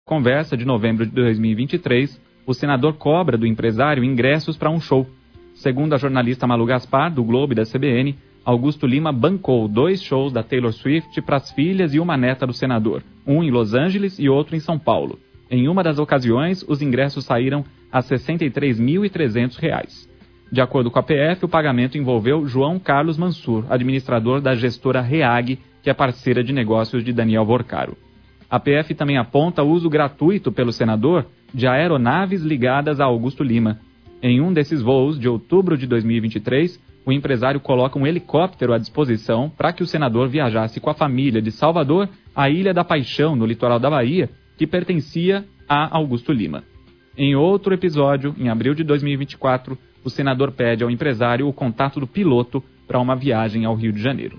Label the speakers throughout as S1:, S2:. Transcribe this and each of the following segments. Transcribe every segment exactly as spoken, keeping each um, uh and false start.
S1: Conversa de novembro de dois mil e vinte e três, o senador cobra do empresário ingressos para um show. Segundo a jornalista Malu Gaspar, do Globo e da C B N, Augusto Lima bancou dois shows da Taylor Swift para as filhas e uma neta do senador, um em Los Angeles e outro em São Paulo. Em uma das ocasiões, os ingressos saíram a sessenta e três mil e trezentos reais. De acordo com a P F, o pagamento envolveu João Carlos Mansur, administrador da gestora REAG, que é parceira de negócios de Daniel Vorcaro. A P F também aponta o uso gratuito pelo senador de aeronaves ligadas a Augusto Lima. Em um desses voos, de outubro de dois mil e vinte e três, o empresário coloca um helicóptero à disposição para que o senador viajasse com a família de Salvador à Ilha da Paixão, no litoral da Bahia, que pertencia a Augusto Lima. Em outro episódio, em abril de dois mil e vinte e quatro, o senador pede ao empresário o contato do piloto para uma viagem ao Rio de Janeiro.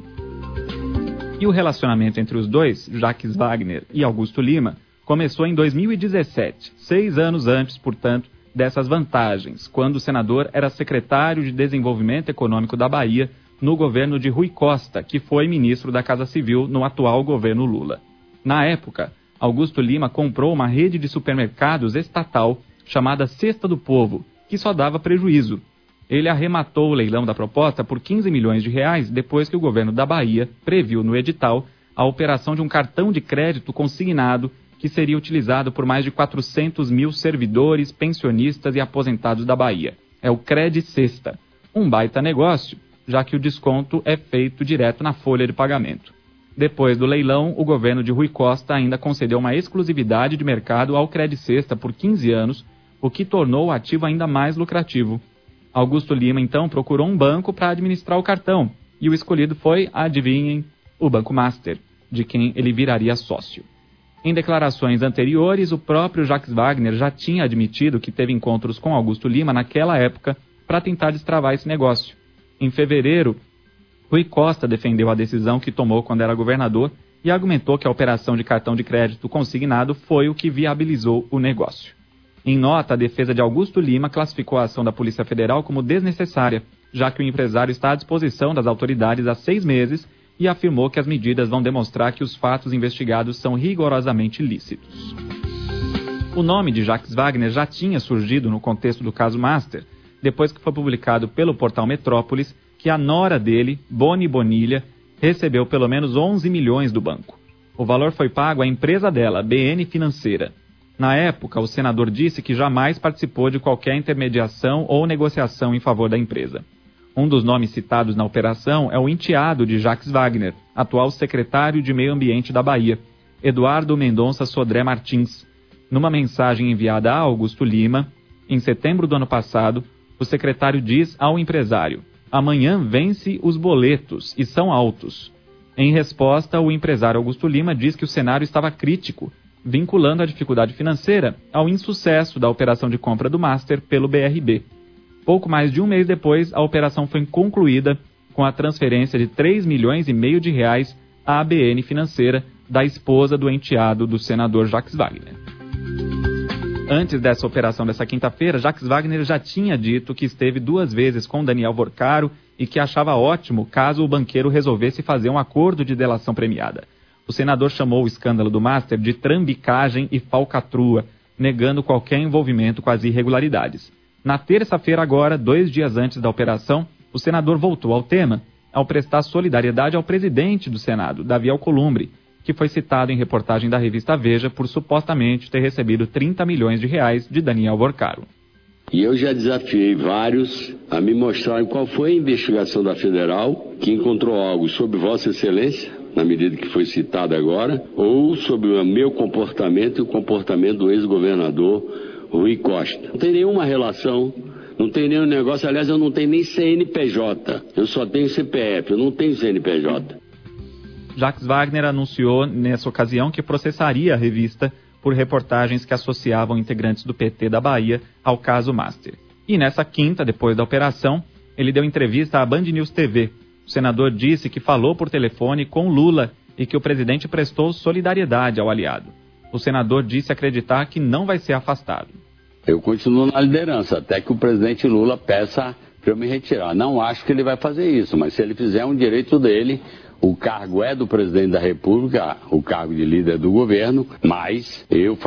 S1: E o relacionamento entre os dois, Jacques Wagner e Augusto Lima, começou em dois mil e dezessete, seis anos antes, portanto, dessas vantagens, quando o senador era secretário de Desenvolvimento Econômico da Bahia no governo de Rui Costa, que foi ministro da Casa Civil no atual governo Lula. Na época, Augusto Lima comprou uma rede de supermercados estatal chamada Cesta do Povo, que só dava prejuízo. Ele arrematou o leilão da proposta por quinze milhões de reais depois que o governo da Bahia previu no edital a operação de um cartão de crédito consignado que seria utilizado por mais de quatrocentos mil servidores, pensionistas e aposentados da Bahia. É o Cred Sexta, um baita negócio, já que o desconto é feito direto na folha de pagamento. Depois do leilão, o governo de Rui Costa ainda concedeu uma exclusividade de mercado ao Cred Sexta por quinze anos, o que tornou o ativo ainda mais lucrativo. Augusto Lima, então, procurou um banco para administrar o cartão, e o escolhido foi, adivinhem, o Banco Master, de quem ele viraria sócio. Em declarações anteriores, o próprio Jacques Wagner já tinha admitido que teve encontros com Augusto Lima naquela época para tentar destravar esse negócio. Em fevereiro, Rui Costa defendeu a decisão que tomou quando era governador e argumentou que a operação de cartão de crédito consignado foi o que viabilizou o negócio. Em nota, a defesa de Augusto Lima classificou a ação da Polícia Federal como desnecessária, já que o empresário está à disposição das autoridades há seis meses e afirmou que as medidas vão demonstrar que os fatos investigados são rigorosamente lícitos. O nome de Jacques Wagner já tinha surgido no contexto do caso Master, depois que foi publicado pelo portal Metrópolis que a nora dele, Boni Bonilha, recebeu pelo menos onze milhões do banco. O valor foi pago à empresa dela, B N Financeira. Na época, o senador disse que jamais participou de qualquer intermediação ou negociação em favor da empresa. Um dos nomes citados na operação é o enteado de Jacques Wagner, atual secretário de Meio Ambiente da Bahia, Eduardo Mendonça Sodré Martins. Numa mensagem enviada a Augusto Lima, em setembro do ano passado, o secretário diz ao empresário: "Amanhã vence os boletos e são altos." Em resposta, o empresário Augusto Lima diz que o cenário estava crítico, vinculando a dificuldade financeira ao insucesso da operação de compra do Master pelo B R B. Pouco mais de um mês depois, a operação foi concluída com a transferência de três milhões e meio de reais à B N Financeira, da esposa do enteado do senador Jacques Wagner. Antes dessa operação dessa quinta-feira, Jacques Wagner já tinha dito que esteve duas vezes com Daniel Vorcaro e que achava ótimo caso o banqueiro resolvesse fazer um acordo de delação premiada. O senador chamou o escândalo do Master de trambicagem e falcatrua, negando qualquer envolvimento com as irregularidades. Na terça-feira agora, dois dias antes da operação, o senador voltou ao tema ao prestar solidariedade ao presidente do Senado, Davi Alcolumbre, que foi citado em reportagem da revista Veja por supostamente ter recebido trinta milhões de reais de Daniel Vorcaro.
S2: E eu já desafiei vários a me mostrarem qual foi a investigação da Federal que encontrou algo sobre Vossa Excelência, na medida que foi citado agora, ou sobre o meu comportamento e o comportamento do ex-governador Rui Costa. Não tem nenhuma relação, não tem nenhum negócio, aliás, eu não tenho nem C N P J, eu só tenho C P F, eu não tenho C N P J.
S1: Jacques Wagner anunciou nessa ocasião que processaria a revista por reportagens que associavam integrantes do P T da Bahia ao caso Master. E nessa quinta, depois da operação, ele deu entrevista à Band News T V. O senador disse que falou por telefone com Lula e que o presidente prestou solidariedade ao aliado. O senador disse acreditar que não vai ser afastado.
S2: Eu continuo na liderança, até que o presidente Lula peça para eu me retirar. Não acho que ele vai fazer isso, mas se ele fizer, é um direito dele. O cargo é do presidente da República, o cargo de líder do governo, mas eu